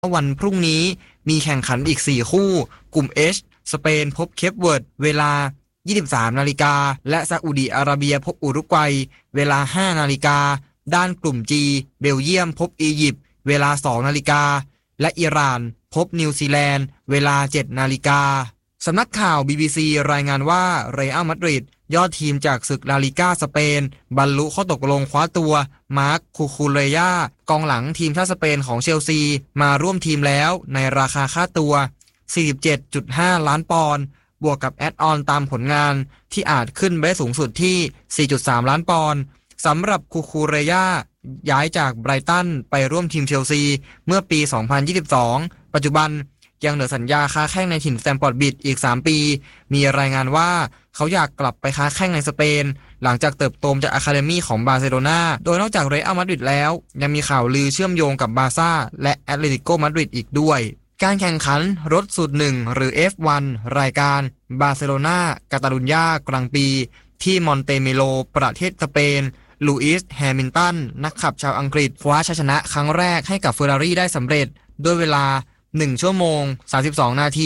วันพรุ่งนี้มีแข่งขันอีก4คู่กลุ่ม H สเปนพบเคปเวิร์ดเวลา 23 นาฬิกาและซาอุดิอาระเบียพบอุรุกวัยเวลา 5 นาฬิกาด้านกลุ่ม G เบลเยียมพบอียิปต์เวลา 2 นาฬิกาและอิหร่านพบนิวซีแลนด์เวลา 7 นาฬิกาสำนักข่าว BBC รายงานว่าเรอัลมาดริดยอดทีมจากศึกลาลิก้าสเปนบรรลุข้อตกลงคว้าตัวมาร์คคูคูเรย่ากองหลังทีมชาติสเปนของเชลซีมาร่วมทีมแล้วในราคาค่าตัว 47.5 ล้านปอนด์บวกกับแอดออนตามผลงานที่อาจขึ้นไปสูงสุดที่ 4.3 ล้านปอนด์สำหรับคูคูเรย่าย้ายจากไบรตันไปร่วมทีมเชลซีเมื่อปี 2022 ปัจจุบันยังเหลือสัญญาค้าแข้งในถิ่นสแตมฟอร์ดบริดจ์อีก3ปีมีรายงานว่าเขาอยากกลับไปค้าแข้งในสเปนหลังจากเติบโตจากอะคาเดมี่ของบาร์เซโลนาโดยนอกจากเรอัลมาดริดแล้วยังมีข่าวลือเชื่อมโยงกับบาร์ซ่าและแอตเลติโกมาดริดอีกด้วยการแข่งขันรถสูตร1หรือ F1 รายการบาร์เซโลนากาตาลุญญากลางปีที่มอนเตเมโลประเทศสเปนลูอิสแฮมิลตันนักขับชาวอังกฤษคว้าชัยชนะครั้งแรกให้กับเฟอร์รารี่ได้สำเร็จด้วยเวลา1 ชั่วโมง 32 นาที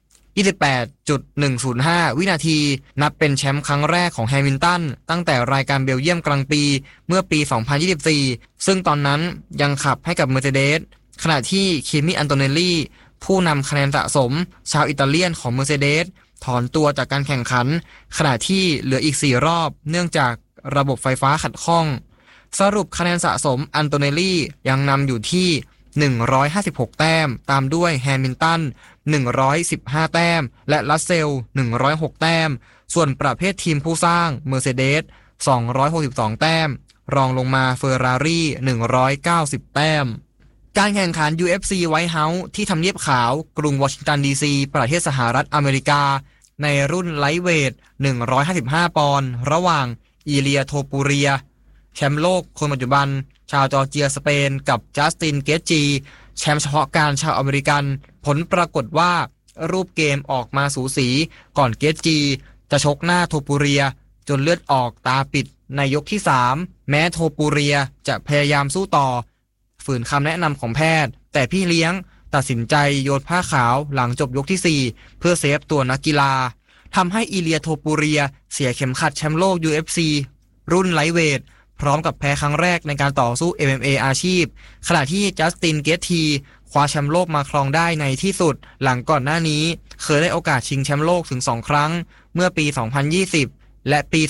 28.105 วินาทีนับเป็นแชมป์ครั้งแรกของแฮมิลตันตั้งแต่รายการเบลเยียมกลางปีเมื่อปี 2024 ซึ่งตอนนั้นยังขับให้กับเมอร์เซเดสขณะที่คิมิอันโตเนลลี่ผู้นำคะแนนสะสมชาวอิตาเลียนของเมอร์เซเดสถอนตัวจากการแข่งขันขณะที่เหลืออีก4รอบเนื่องจากระบบไฟฟ้าขัดข้องสรุปคะแนนสะสมอันโตเนลลี่ยังนำอยู่ที่156แต้มตามด้วยแฮมิลตัน115แต้มและรัสเซล106แต้มส่วนประเภททีมผู้สร้างเมอร์เซเดส262แต้มรองลงมาเฟอร์รารี่190แต้มการแข่งขัน UFC White House ที่ทำเนียบขาวกรุงวอชิงตันดีซีประเทศสหรัฐอเมริกาในรุ่นไลท์เวท155ปอนด์ระหว่างอีเลียโทปูเรียแชมป์โลกคนปัจจุบันชาวจอร์เจียสเปนกับจัสตินเกตจีแชมป์เฉพาะการชาวอเมริกันผลปรากฏว่ารูปเกมออกมาสูสีก่อนเกตจีจะชกหน้าโทปูเรียจนเลือดออกตาปิดในยกที่3แม้โทปูเรียจะพยายามสู้ต่อฝืนคำแนะนำของแพทย์แต่พี่เลี้ยงตัดสินใจโยนผ้าขาวหลังจบยกที่4เพื่อเซฟตัวนักกีฬาทำให้อีเลียโทปูเรียเสียเข็มขัดแชมป์โลก UFC รุ่นไลท์เวทพร้อมกับแพ้ครั้งแรกในการต่อสู้ MMA อาชีพขณะที่จัสตินเกตทีคว้าแชมป์โลกมาครองได้ในที่สุดหลังก่อนหน้านี้เคยได้โอกาสชิงแชมป์โลกถึง2ครั้งเมื่อปี 2020 และปี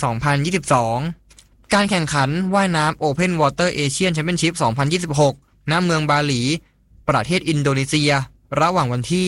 2022 การแข่งขันว่ายน้ำ Open Water Asian Championship 2026 ณ เมืองบาหลีประเทศอินโดนีเซียระหว่างวันที่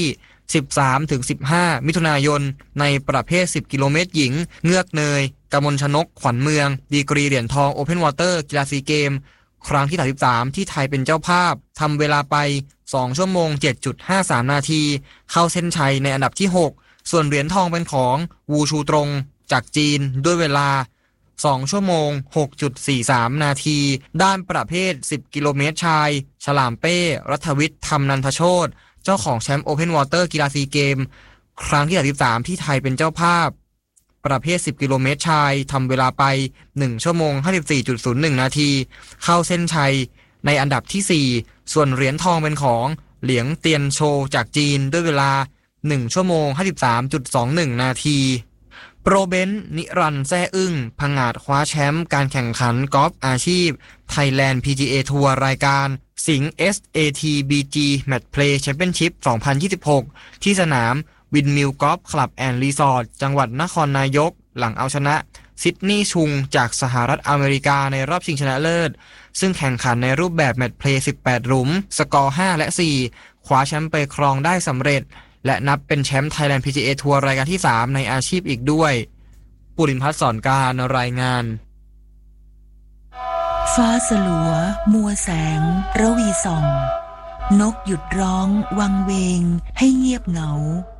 13-15 มิถุนายนในประเภท10กิโลเมตรหญิงเงือกเนยกมลชนกขวัญเมืองดีกรีเหรียญทอง Open Water กีฬาซีเกมครั้งที่33ที่ไทยเป็นเจ้าภาพทำเวลาไป2 ชั่วโมง 7.53 นาทีเข้าเส้นชัยในอันดับที่6ส่วนเหรียญทองเป็นของวูชูตรงจากจีนด้วยเวลา2 ชั่วโมง 6.43 นาทีด้านประเภท10กิโลเมตรชายฉลามเป้รัฐวิทย์ธรรมนันทโชติเจ้าของแชมป์ Open Water กีฬาซีเกมครั้งที่33ที่ไทยเป็นเจ้าภาพประเภท10กิโลเมตรชายทำเวลาไป1 ชั่วโมง 54.01 นาทีเข้าเส้นชัยในอันดับที่4ส่วนเหรียญทองเป็นของเหลียงเตียนโชจากจีนด้วยเวลา1 ชั่วโมง 53.21 นาทีโปรเบนซ์นิรันดร์แซ่อึ้งผงาดคว้าแชมป์การแข่งขันกอล์ฟอาชีพ Thailand PGA ทัวร์รายการสิงห์ SATBG Match Play Championship 2026 ที่สนามวินมิลกอล์ฟคลับแอนด์รีสอร์ทจังหวัดนครนายกหลังเอาชนะซิดนีย์ชุงจากสหรัฐอเมริกาในรอบชิงชนะเลิศซึ่งแข่งขันในรูปแบบแมตช์เพลย์18หลุมสกอร์5และ4คว้าแชมป์ไปครองได้สำเร็จและนับเป็นแชมป์ Thailand PGA ทัวร์รายการที่3ในอาชีพอีกด้วยปุรินทร์พัฒน์สอนการรายงานฟ้าสลัวมัวแสงระวีส่องนกหยุดร้องวังเวงให้เงียบเหงา